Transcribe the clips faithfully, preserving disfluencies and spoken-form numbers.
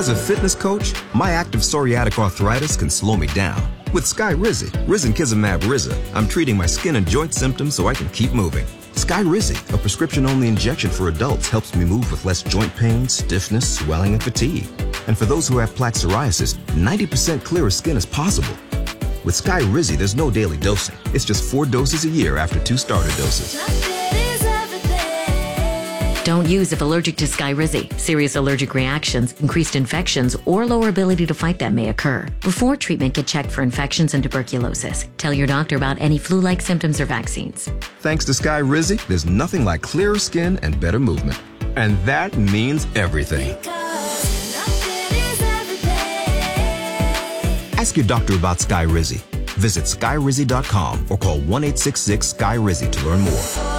As a fitness coach, my active psoriatic arthritis can slow me down. With Skyrizi, Risankizumab Riza, I'm treating my skin and joint symptoms so I can keep moving. Skyrizi, a prescription-only injection for adults, helps me move with less joint pain, stiffness, swelling, and fatigue. And for those who have plaque psoriasis, ninety percent clearer skin is possible. With Skyrizi, there's no daily dosing. It's just four doses a year after two starter doses. Don't use if allergic to Skyrizi. Serious allergic reactions, increased infections, or lower ability to fight them may occur. Before treatment, get checked for infections and tuberculosis. Tell your doctor about any flu-like symptoms or vaccines. Thanks to Skyrizi, there's nothing like clearer skin and better movement. And that means everything. Ask your doctor about Skyrizi. Visit Skyrizi dot com or call one eight six six Sky Rizi to learn more.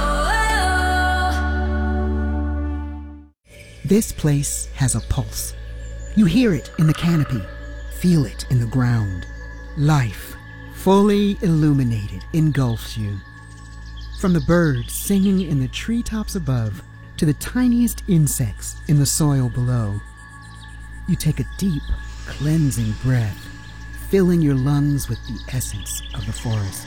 This place has a pulse. You hear it in the canopy, feel it in the ground. Life, fully illuminated, engulfs you. From the birds singing in the treetops above to the tiniest insects in the soil below. You take a deep, cleansing breath, filling your lungs with the essence of the forest.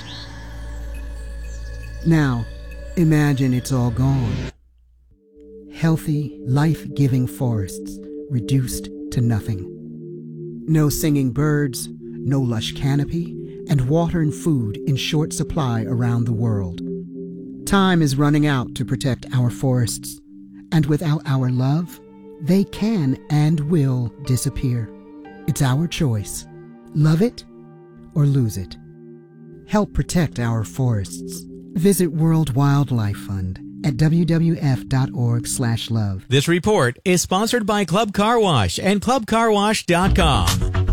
Now, imagine it's all gone. Healthy, life-giving forests reduced to nothing. No singing birds, no lush canopy, and water and food in short supply around the world. Time is running out to protect our forests, and without our love, they can and will disappear. It's our choice. Love it or lose it. Help protect our forests. Visit World Wildlife Fund at w w f dot org slash love. This report is sponsored by Club Car Wash and club car wash dot com.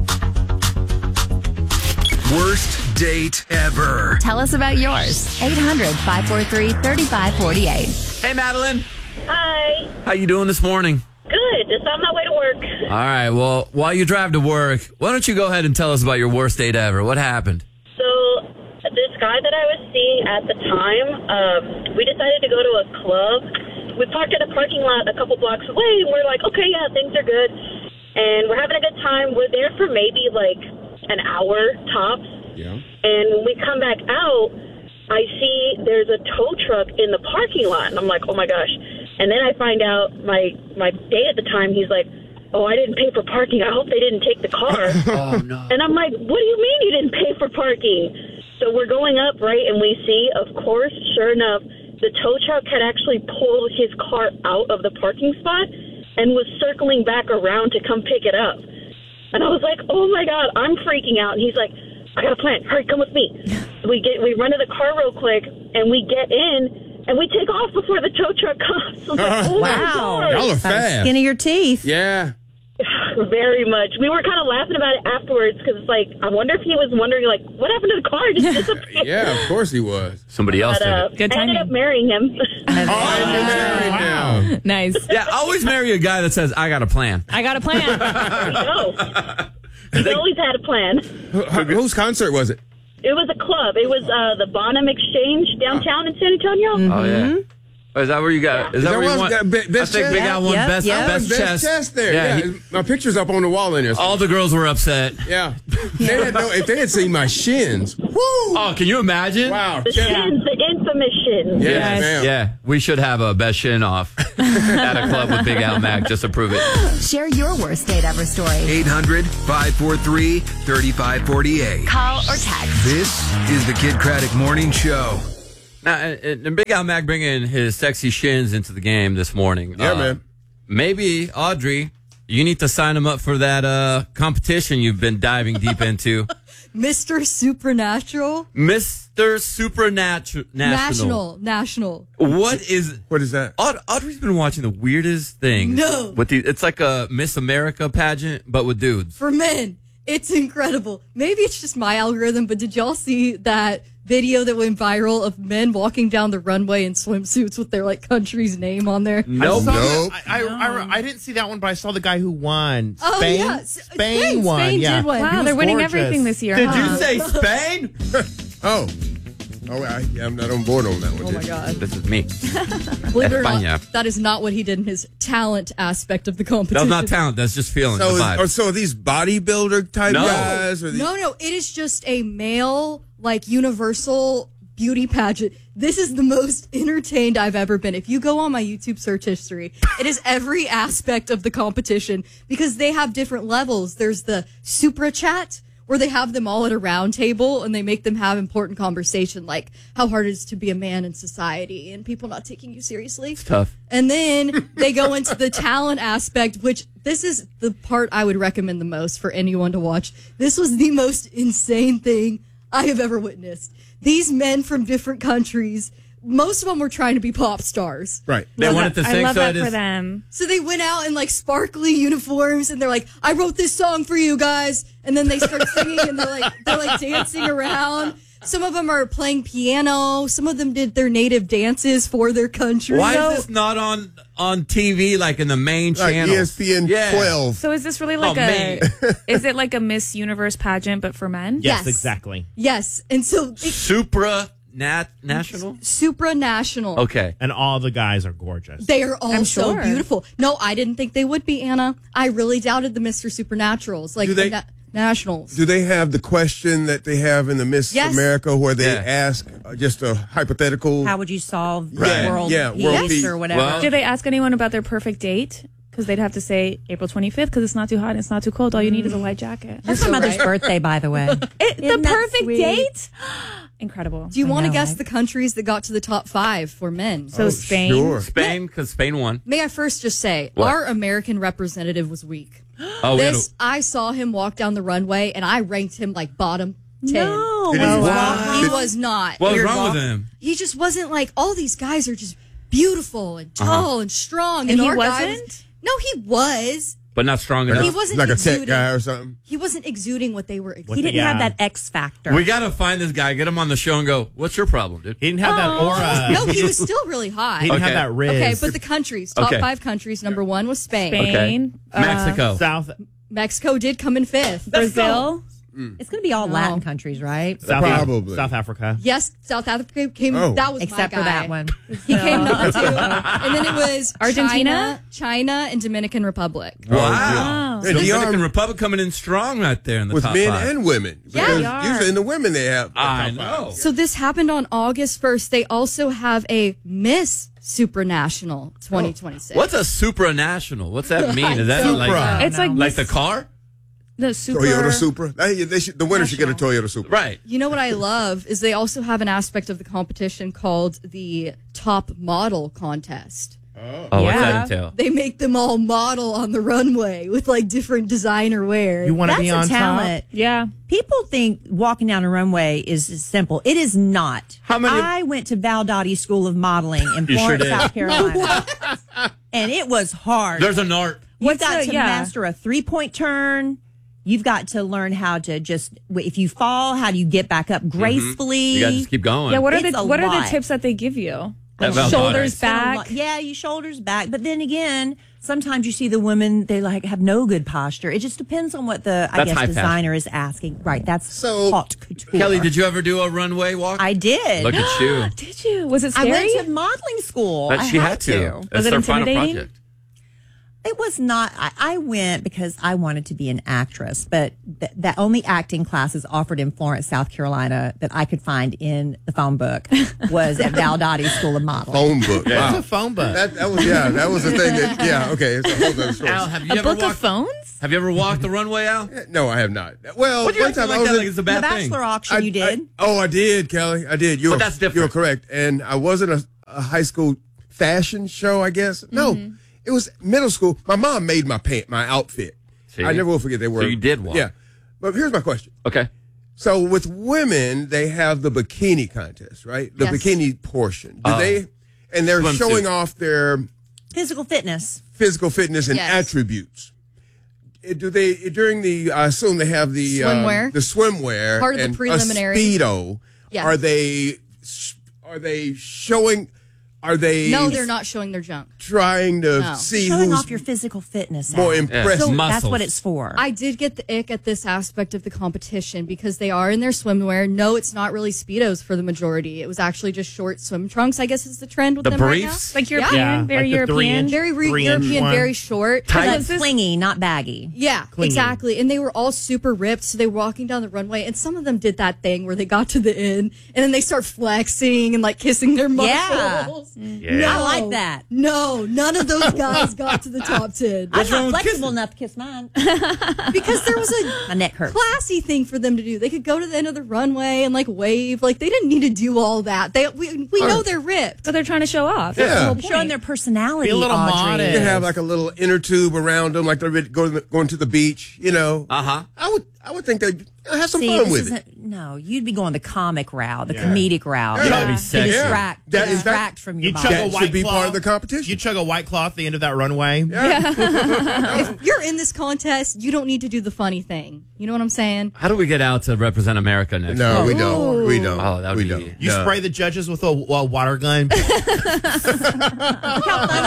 Worst date ever. Tell us about yours. eight hundred, five four three, three five four eight. Hey, Madeline. Hi. How you doing this morning? Good. Just on my way to work. All right. Well, while you drive to work, why don't you go ahead and tell us about your worst date ever? What happened? So, this guy that I was seeing at the time, um, we decided to go to a club. We parked at a parking lot a couple blocks away, and we're like, okay, yeah, things are good. And we're having a good time. We're there for maybe like an hour tops. Yeah. And when we come back out, I see there's a tow truck in the parking lot. And I'm like, oh, my gosh. And then I find out my, my date at the time, he's like, oh, I didn't pay for parking. I hope they didn't take the car. Oh, no. And I'm like, what do you mean you didn't pay for parking? So we're going up, right, and we see, of course, sure enough, the tow truck had actually pulled his car out of the parking spot and was circling back around to come pick it up. And I was like, oh, my God, I'm freaking out. And he's like, I got a plan. Hurry, come with me. We get we run to the car real quick, and we get in. And we take off before the tow truck comes. Like, oh wow. Y'all are fast. Skin of your teeth. Yeah. Very much. We were kind of laughing about it afterwards because it's like, I wonder if he was wondering, like, what happened to the car? It just disappeared. Yeah, of course he was. Somebody else But, did uh, it. Good I ended timing. up marrying him. Oh, you're married now. Nice. Yeah, always marry a guy that says, I got a plan. I got a plan. No. He's always had a plan. Who- Whose concert was it? It was a club. It was uh, the Bonham Exchange downtown in San Antonio. Oh, yeah. Oh, is that where you got? Is, Is that that where you one want? got be- best I think chest? Big Al won Yep, best, yep. best, Best chest. chest there. Yeah, he- my picture's up on the wall in there. all the girls were upset. Yeah. They had no, if they had seen my shins, woo! Oh, can you imagine? Wow. The shins, the infamous shins. Yeah, Yes. ma'am. Yeah, we should have a best shin off at a club with Big Al Mac just to prove it. Share your worst date ever story. eight hundred, five four three, three five four eight. Call or text. This is the Kid Craddock Morning Show. Now, and, and Big Al Mac bringing his sexy shins into the game this morning. Yeah, Uh, man. Maybe, Audrey, you need to sign him up for that uh, competition you've been diving deep into. Mister Supernatural? Mister Supernatural. National. National. What is... What is that? Aud- Audrey's been watching the weirdest things. No. With the, it's like a Miss America pageant, but with dudes. For men. It's incredible. Maybe it's just my algorithm, but did y'all see that video that went viral of men walking down the runway in swimsuits with their like country's name on there? Nope. I, saw Nope. that- I, I, I, I didn't see that one, but I saw the guy who won. Oh, Spain? yeah. S- Spain, Spain- won. Spain yeah. did win. He Wow, was they're winning gorgeous. everything this year, Did huh? you say Spain? Oh. Oh, I, yeah, I'm not on board on that one. Oh my God. This is me. Believe it or España. not, that is not what he did in his talent aspect of the That's competition. not talent. That's just feeling So, the vibe. or, so are these bodybuilder type No. guys? Or these, No, no, it is just a male, like, universal beauty pageant. This is the most entertained I've ever been. If you go on my YouTube search history, it is every aspect of the competition because they have different levels. There's the Supra Chat, where they have them all at a round table and they make them have important conversation, like how hard it is to be a man in society and people not taking you seriously. It's tough. And then they go into the talent aspect, which this is the part I would recommend the most for anyone to watch. This was the most insane thing I have ever witnessed. These men from different countries, most of them were trying to be pop stars. Right. They wanted to I sing, love so that it for is. them. So they went out in like sparkly uniforms and they're like, I wrote this song for you guys. And then they start singing and they're like, they're like dancing around. Some of them are playing piano. Some of them did their native dances for their country. Why is this not on on T V, like in the main like channel? E S P N Yeah. twelve. So is this really like Oh, a? man. Is it like a Miss Universe pageant but for men? Yes, Yes. exactly. Yes. And so it, Supra nat national. supranational. Okay. And all the guys are gorgeous. They are all I'm so sure. beautiful. No, I didn't think they would be, Anna. I really doubted the Mister Supernaturals, like Do they- the na- nationals. Do they have the question that they have in the Miss Yes. America where they Yeah. ask uh, just a hypothetical? How would you solve Right. world Yeah, peace world peace. or whatever? Well- Did they ask anyone about their perfect date? Because they'd have to say April twenty-fifth because it's not too hot and it's not too cold. All you need is a light jacket. That's my mother's birthday, by the way. It, the Isn't that perfect sweet? date? Incredible. Do you I want to know, guess right? the countries that got to the top five for men? So Oh, Spain. Sure. Spain, because Spain won. May I first just say, What? our American representative was weak. Oh, we had This, a- I saw him walk down the runway, and I ranked him like bottom ten. No, Did what's he- wrong Wow. He with was not. what was Weird wrong walk. with him? He just wasn't like, all these guys are just beautiful and tall and strong. And he our guy wasn't? was- no, he was. But not strong enough. He wasn't like a exuding. tech guy or something. He wasn't exuding what they were exuding. What He the- didn't have yeah. that X factor. We got to find this guy, get him on the show, and go, what's your problem, dude? He didn't have that aura. No, he was still really hot. He didn't Okay. have that riz. Okay, but the countries, top Okay. five countries, number one was Spain. Spain. Okay. Mexico. South Mexico did come in fifth. Brazil. It's going to be all No. Latin countries, right? South Probably. South Africa. Yes, South Africa came. Oh. That was Except my for guy. that one. He came number two, and then it was Argentina? China, China, and Dominican Republic. Wow. And The the Dominican arm- Republic coming in strong right there in the with top men five. and women. Yeah. Because They are. usually in the women they have. I know. So this happened on August first. They also have a Miss Supranational twenty twenty-six. What's a supranational? What's that mean? Is that Supra. like It's like like the car? the super. Toyota Supra. They, they should, the winner should get a Toyota Supra. Right. You know what I love is they also have an aspect of the competition called the Top Model Contest. Oh, what's Yeah. that entail? They make them all model on the runway with like different designer wear. You want to That's be a on talent. Yeah. People think walking down a runway is is simple. It is not. How many- I went to Val Dottie School of Modeling in You sure Florence, did. South Carolina, and it was hard. There's an art. You've What's got the- to yeah. master a three point turn. You've got to learn how to just if you fall, how do you get back up gracefully? You got to just keep going. Yeah. What are It's the a what are lot. the tips that they give you? At Val Shoulders It's a back. lot- Yeah, you shoulders back. But then again, sometimes you see the women, they like have no good posture. It just depends on what the, I That's guess, high designer is asking. Right. That's So- haute couture. Kelly, did you ever do a runway walk? I did. Look at you. Did you? Was it I scary? went to modeling school. But I she had to. Was That's it their final intimidating? project. It was not. I, I went because I wanted to be an actress, but th- that only acting classes offered in Florence, South Carolina that I could find in the phone book was at Val Dottie School of Modeling. Phone book. It's Wow. a phone book. That, that was yeah. That was the thing. That yeah. Okay. It's a whole other story. Al, have you A ever book walked? of phones? Have you ever walked the runway, Al? No, I have not. Well, What do you one acting time like I was that in- like it's a The bad thing? Bachelor auction I- you did. I- oh, I did, Kelly. I did. You're, But that's different. You're correct. And I wasn't a, a high school fashion show, I guess. No, Mm-hmm. it was middle school. My mom made my pant, my outfit. See? I never will forget they were. So you did walk. Yeah. But here's my question. Okay. So with women, they have the bikini contest, right? The Yes. bikini portion. Do Oh. they? And they're Swimsuit. showing off their Physical fitness. physical fitness and Yes. attributes. Uh, Do they during the? I assume they have the um, Swimwear. the swimwear, Part of the and preliminary. A Speedo. Yes. Are they? Are they showing Are they? No, they're not showing their junk. Trying to No. see Showing who's off your physical fitness. more Al. impressive. So- That's what it's for. I did get the ick at this aspect of the competition because they are in their swimwear. No, it's not really Speedos for the majority. It was actually just short swim trunks, I guess is the trend with The them briefs? right now. Like European, Yeah, very like the three European. inch- Very re- three inch European, one. very short. But This- clingy, not baggy. Yeah, Clingy. exactly. And they were all super ripped. So they were walking down the runway, and some of them did that thing where they got to the end and then they start flexing and like kissing their muscles. Yeah. No, I like that. No, none of those guys got to the top ten. I'm not flexible enough to kiss mine. Because there was a My neck hurts. classy thing for them to do. They could go to the end of the runway and like wave. Like they didn't need to do all that. They we, we know they're ripped. So they're trying to show off. That's Yeah. the whole point. Showing their personality. Be a little Audrey. modest. You can have like a little inner tube around them, like they're ready to go to the, going to the beach. You know, Uh huh. I would I would think they'd have some See, fun this with it. isn't, no, you'd be going the comic route, the Yeah. comedic route. Yeah. Gotta be To sexy. distract, That to is- distract from your You body. chug a That white should be claw. part of the competition. You chug a white claw at the end of that runway. If you're in this contest, you don't need to do the funny thing. You know what I'm saying? How do we get out to represent America next? No, year? we don't. We don't. Oh, that would we be- don't. You No. spray the judges with a, a water gun. Look how fun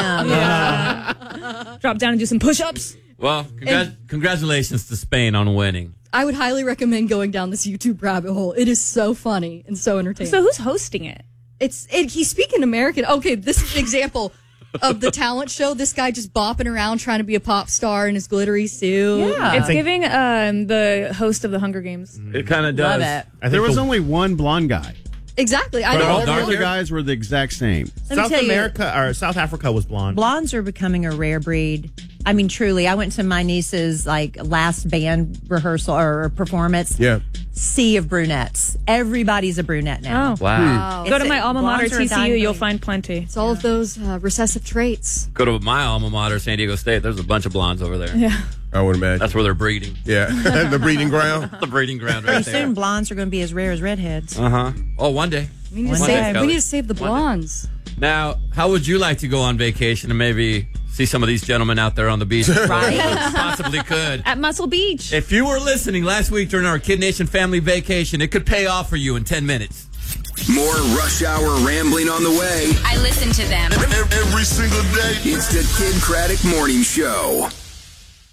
I am. Drop down and do some push-ups. Well, congrat- congratulations to Spain on winning. I would highly recommend going down this YouTube rabbit hole. It is so funny and so entertaining. So who's hosting it? It's it, he's speaking American. Okay, this is an example of the talent show. This guy just bopping around trying to be a pop star in his glittery suit. Yeah. It's giving um, the host of the Hunger Games. It kind of does. Love it. I think There was the- only one blonde guy. Exactly. I But know. all the dark other hair? guys were the exact same. Let me South tell you- America or South Africa was blonde. Blondes are becoming a rare breed. I mean, truly. I went to my niece's like last band rehearsal or performance. Yeah. Sea of brunettes. Everybody's a brunette now. Oh. Wow. Go to It's my a- alma mater, blondes are a T C U. dying You'll breed. find plenty. It's all of those uh, recessive traits. Go to my alma mater, San Diego State. There's a bunch of blondes over there. Yeah. I would imagine. That's where they're breeding. Yeah, the breeding ground. The breeding ground Pretty right there. soon, blondes are going to be as rare as redheads. Uh huh. Oh, one day. We need to One save. day, we Kelly. need to save the One day. blondes. Now, how would you like to go on vacation and maybe see some of these gentlemen out there on the beach? Right. Possibly could. At Muscle Beach. If you were listening last week during our Kid Nation family vacation, it could pay off for you in ten minutes. More Rush Hour rambling on the way. I listen to them. Every single day. It's the Kid Craddock Morning Show.